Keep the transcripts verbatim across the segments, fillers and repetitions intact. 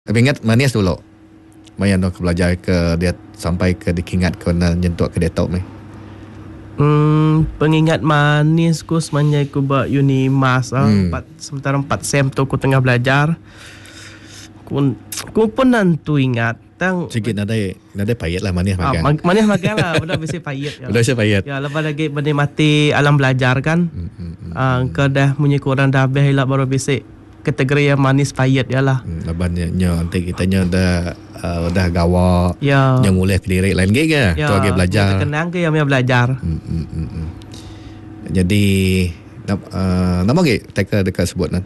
Tapi ingat manis dulu. Mayan nak belajar ke dia sampai ke dikingat ke na nyentuh ke dia tahu mai. Hmm, pengingat manis ku sebenarnya ku buat uni mas ah. Hmm. Empat, sementara empat sem tu ku tengah belajar. Ku, ku pun nantu ingat tang Sikit nada nada payat lah manis ah, makan. mag, manis makan lah. Benda bisa payat. Ya. Udah saya payat. Ya, lepas lagi benda mati alam belajar kan. Hmm, hmm, hmm, Ah, ke dah punya kurang dah habis lah baru bisa kategori yang manis payat ya lah. Hmm, lebannya nyo nanti kita nyo dah uh, dah gawa. Ya. Nyo mulai ke lirik lain ke ke? Ya, Tu lagi belajar. kenang ke yang belajar. Hmm, hmm, hmm, hmm. Jadi uh, nama ke teka dekat sebut nan.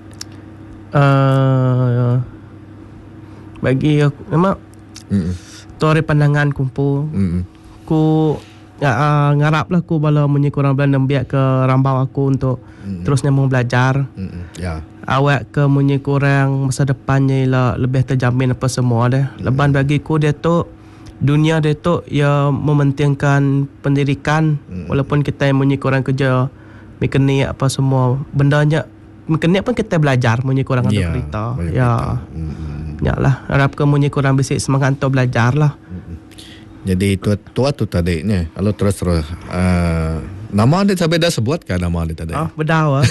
Uh, bagi aku memang Hmm. tu hari pandangan kumpul. Hmm. Ku ya, uh, ngarap lah ku bala munyi kurang bulan nembiak ke rambau aku untuk Hmm. terus nyambung belajar. Hmm. Ya. Awak ke munyi kurang masa depannya lah lebih terjamin apa semua dah. Leban bagi ku dia tu dunia dia tu ya mementingkan pendidikan Hmm. walaupun kita yang munyi kurang kerja mekanik apa semua bendanya mekanik pun kita belajar munyi kurang ada Ya, kereta. banyak Ya. kereta. Hmm. Ya lah harap ke munyi kurang bisa semangat untuk belajar lah. Jadi tua tua tu tadi ni. Kalau terus terus uh, nama dia sampai dah sebut kan nama dia tadi. Ah, berdawa.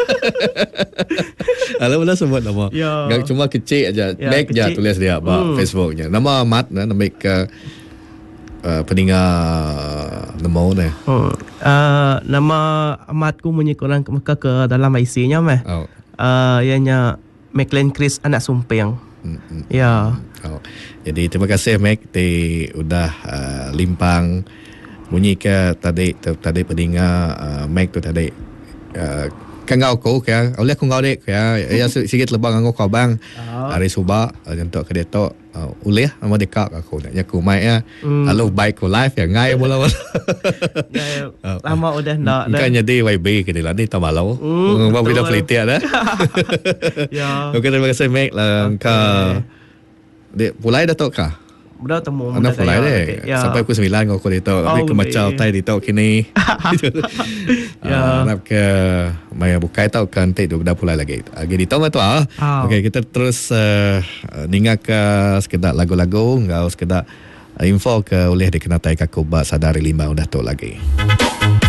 Kalau dah sebut nama. Ya. Gak cuma kecil aja. Ya, Back je kecil. tulis dia apa Hmm. Facebooknya. Nama Mat na nama ke uh, peninggal nama ni. Hmm. Uh, nama amatku munyi kurang ke ke, ke dalam I C nya meh. Oh. Uh, ianya McLean Chris anak Sumping. Hmm, hmm. Ya. Oh. Jadi terima kasih Mac di udah uh, limpang bunyi ke tadi tadi peninggal uh, Mac tu tadi uh, kan ngau ko kaya oleh aku ngau dek kaya ya sikit lebang ngau kau bang Oh. hari suba untuk ke dia tu oleh sama dekat aku nak nyaku mai ya Hmm. lalu baik ko live ya ngai bola bola Ya, lama udah ndak dah. kan jadi Y B ke dia ni tak malau Hmm, mau kita betul. pelitian dah. Ya. Okey terima kasih Mac lah ka dia pulai dah tu kah? Udah temu Anda muda pulai kaya. deh. Ya. Sampai pukul sembilan kau kau dito. Tapi Oh, kemacau boleh. tai dito kini. Ya. Nak ke maya bukai tau kan tai tu dah pulai lagi. Lagi dito mah tu ah. Oh. Okey kita terus uh, ningat ke sekedar lagu-lagu, ngau sekedar uh, info ke oleh dikenatai kakuba sadari lima udah tu lagi.